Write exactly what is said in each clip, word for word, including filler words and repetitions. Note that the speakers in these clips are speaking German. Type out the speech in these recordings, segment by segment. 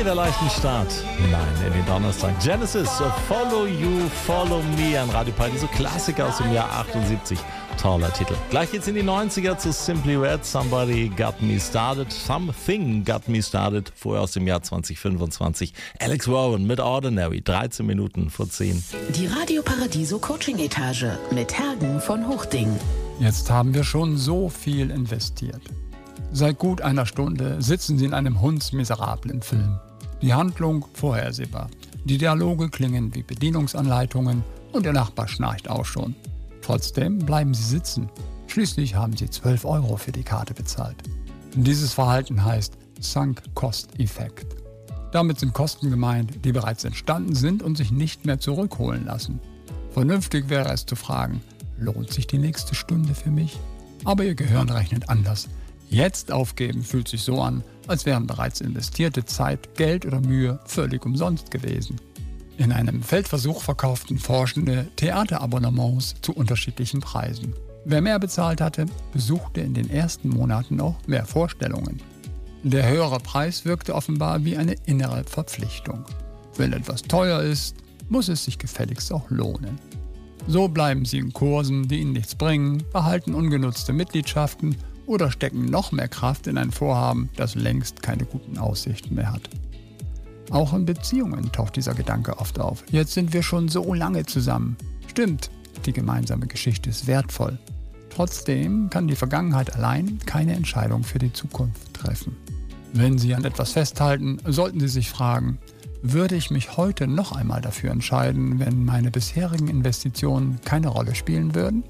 wieder leichten Start hinein in den Donnerstag. Genesis, Follow You, Follow Me, ein Radio Paradiso Klassiker aus dem Jahr achtundsiebzig. Toller Titel. Gleich geht's in die neunziger zu Simply Red, Somebody Got Me Started, Something Got Me Started, vorher aus dem Jahr zwanzig fünfundzwanzig. Alex Warren mit Ordinary, dreizehn Minuten vor zehn. Die Radio Paradiso Coaching Etage mit Hergen von Huchting. Jetzt haben wir schon so viel investiert. Seit gut einer Stunde sitzen Sie in einem hundsmiserablen Film. Die Handlung vorhersehbar. Die Dialoge klingen wie Bedienungsanleitungen und der Nachbar schnarcht auch schon. Trotzdem bleiben Sie sitzen. Schließlich haben Sie zwölf Euro für die Karte bezahlt. Dieses Verhalten heißt Sunk-Cost-Effekt. Damit sind Kosten gemeint, die bereits entstanden sind und sich nicht mehr zurückholen lassen. Vernünftig wäre es zu fragen, lohnt sich die nächste Stunde für mich? Aber Ihr Gehirn rechnet anders. Jetzt aufgeben fühlt sich so an, als wären bereits investierte Zeit, Geld oder Mühe völlig umsonst gewesen. In einem Feldversuch verkauften Forschende Theaterabonnements zu unterschiedlichen Preisen. Wer mehr bezahlt hatte, besuchte in den ersten Monaten auch mehr Vorstellungen. Der höhere Preis wirkte offenbar wie eine innere Verpflichtung. Wenn etwas teuer ist, muss es sich gefälligst auch lohnen. So bleiben Sie in Kursen, die Ihnen nichts bringen, behalten ungenutzte Mitgliedschaften oder stecken noch mehr Kraft in ein Vorhaben, das längst keine guten Aussichten mehr hat. Auch in Beziehungen taucht dieser Gedanke oft auf. Jetzt sind wir schon so lange zusammen. Stimmt, die gemeinsame Geschichte ist wertvoll. Trotzdem kann die Vergangenheit allein keine Entscheidung für die Zukunft treffen. Wenn Sie an etwas festhalten, sollten Sie sich fragen, würde ich mich heute noch einmal dafür entscheiden, wenn meine bisherigen Investitionen keine Rolle spielen würden?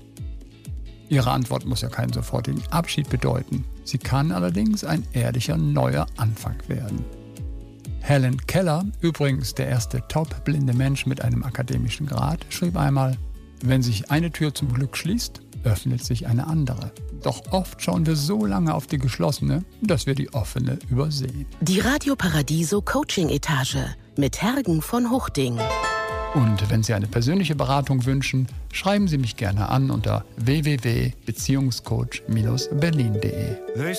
Ihre Antwort muss ja keinen sofortigen Abschied bedeuten. Sie kann allerdings ein ehrlicher neuer Anfang werden. Helen Keller, übrigens der erste taubblinde Mensch mit einem akademischen Grad, schrieb einmal, wenn sich eine Tür zum Glück schließt, öffnet sich eine andere. Doch oft schauen wir so lange auf die geschlossene, dass wir die offene übersehen. Die Radio Paradiso Coaching Etage mit Hergen von Huchting. Und wenn Sie eine persönliche Beratung wünschen, schreiben Sie mich gerne an unter w w w punkt beziehungscoach Bindestrich berlin punkt de.